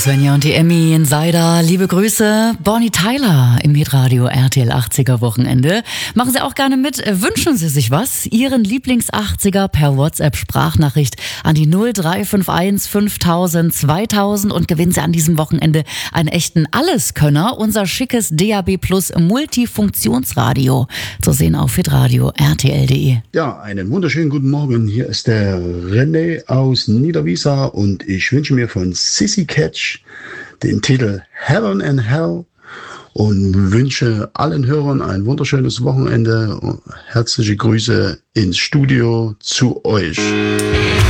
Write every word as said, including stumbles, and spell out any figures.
Svenja und die Emmy in Seida. Liebe Grüße. Bonnie Tyler im Hitradio R T L achtziger Wochenende. Machen Sie auch gerne mit. Wünschen Sie sich was? Ihren Lieblings-achtziger per WhatsApp-Sprachnachricht an die null drei fünf eins fünftausend zweitausend und gewinnen Sie an diesem Wochenende einen echten Alleskönner. Unser schickes D A B Plus Multifunktionsradio. Zu sehen auf hitradio R T L punkt de. Ja, einen wunderschönen guten Morgen. Hier ist der René aus Niederwiesa und ich wünsche mir von Sissy Catch den Titel Heaven and Hell und wünsche allen Hörern ein wunderschönes Wochenende. Herzliche Grüße ins Studio zu euch.